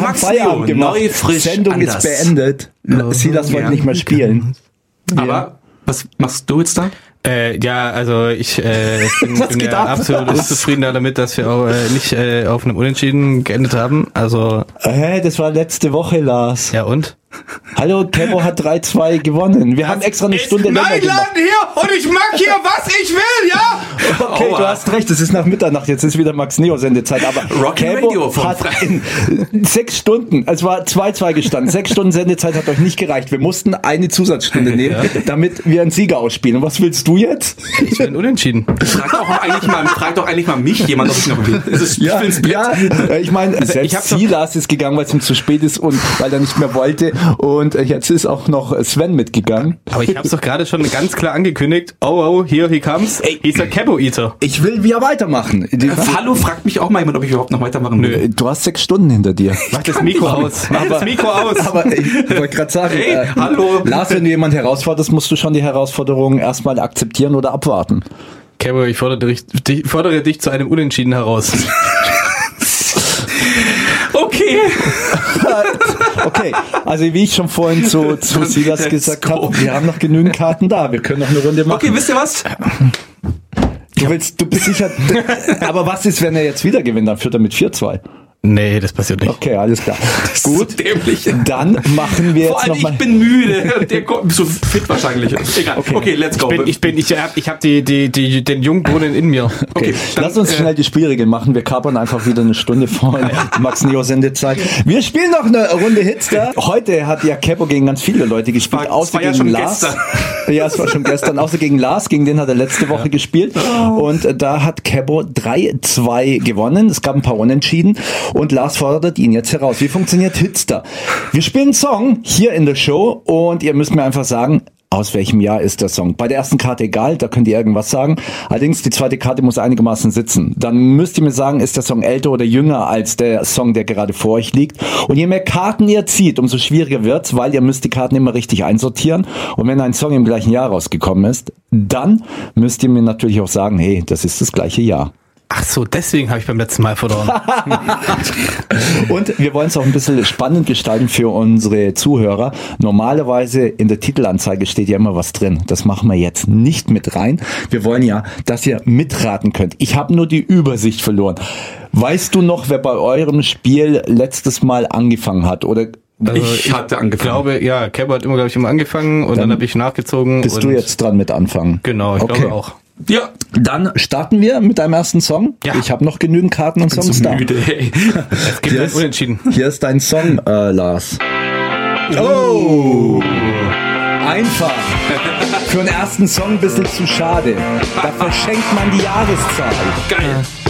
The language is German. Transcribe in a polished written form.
haben Max Feierabend Neo, gemacht. neu, frisch, Sendung anders. ist beendet. Silas wollte nicht mehr spielen. Aber was machst du jetzt da? Ja, also ich bin geht ja ab? absolut unzufrieden damit, dass wir auch nicht auf einem Unentschieden geendet haben. Also Das war letzte Woche, Lars. ja und? Hallo, Kebo hat 3-2 gewonnen. Wir haben extra eine Stunde länger gemacht. hier und ich mag hier, was ich will, ja? Okay, du hast recht, es ist nach Mitternacht, jetzt ist wieder Max Neo Sendezeit, aber Rocky Kebo Radio vom hat in 6 Stunden, es war 2-2 gestanden, 6 Stunden Sendezeit hat euch nicht gereicht. Wir mussten eine Zusatzstunde nehmen, damit wir einen Sieger ausspielen. Und was willst du jetzt? Ich bin unentschieden. Frag doch eigentlich mal mich jemand, ob ich noch will. Es ist Ich meine, ich selbst hab doch- Silas ist gegangen, weil es ihm zu spät ist und weil er nicht mehr wollte. Und jetzt ist auch noch Sven mitgegangen. Aber ich hab's doch gerade schon ganz klar angekündigt. Oh, here he comes. He's a Cabo Eater. Ich will wieder weitermachen. Hallo, fragt mich auch mal jemand, ob ich überhaupt noch weitermachen will. Du hast 6 Stunden hinter dir. Mach das Mikro aus. Mach das Mikro aus. Aber ich wollte gerade sagen, Hey, hallo. Lars, wenn du jemanden herausforderst, musst du schon die Herausforderung erstmal akzeptieren oder abwarten. Cabo, ich fordere dich zu einem Unentschieden heraus. Okay. Okay, also wie ich schon vorhin zu Silas gesagt habe, wir haben noch genügend Karten da, wir können noch eine Runde machen. Okay, wisst ihr was? Du bist sicher, aber was ist, wenn er jetzt wieder gewinnt, dann führt er mit 4-2. Nee, das passiert nicht. Okay, alles klar. Gut, So dämlich. dann machen wir Vor jetzt allem, nochmal... ich bin müde. Der kommt so fit wahrscheinlich. Egal. Okay, let's go. Ich hab den Jungbrunnen in mir. Okay, dann, Lass uns schnell die Spielregeln machen. Wir kapern einfach wieder eine Stunde vor Max Neo Sendezeit. Wir spielen noch eine Runde Hitster. Heute hat ja Kebo gegen ganz viele Leute gespielt, außer ja gegen schon Lars. gestern. Ja, es war schon gestern. Außer gegen Lars, gegen den hat er letzte Woche gespielt. Und da hat Kebo 3-2 gewonnen. Es gab ein paar Unentschieden. Und Lars fordert ihn jetzt heraus. Wie funktioniert Hitster? Wir spielen einen Song hier in der Show und ihr müsst mir einfach sagen, aus welchem Jahr ist der Song? Bei der ersten Karte egal, da könnt ihr irgendwas sagen. Allerdings, die zweite Karte muss einigermaßen sitzen. Dann müsst ihr mir sagen, ist der Song älter oder jünger als der Song, der gerade vor euch liegt. Und je mehr Karten ihr zieht, umso schwieriger wird's, weil ihr müsst die Karten immer richtig einsortieren. Und wenn ein Song im gleichen Jahr rausgekommen ist, dann müsst ihr mir natürlich auch sagen, hey, das ist das gleiche Jahr. Ach so, deswegen habe ich beim letzten Mal verloren. Und wir wollen es auch ein bisschen spannend gestalten für unsere Zuhörer. Normalerweise in der Titelanzeige steht ja immer was drin. Das machen wir jetzt nicht mit rein. Wir wollen ja, dass ihr mitraten könnt. Ich habe nur die Übersicht verloren. Weißt du noch, wer bei eurem Spiel letztes Mal angefangen hat? Oder ich hatte angefangen. Ich glaube, ja, Cabo hat glaube ich, immer angefangen und dann habe ich nachgezogen. bist und du jetzt dran mit anfangen? Genau, ich glaube auch. Ja. Dann starten wir mit deinem ersten Song. Ja. Ich habe noch genügend Karten und Songs So da. müde, ey. Es gibt ein Unentschieden. Hier ist dein Song, Lars. Oh! Einfach. Für den ersten Song ein bisschen zu schade. Da verschenkt man die Jahreszahl. Geil.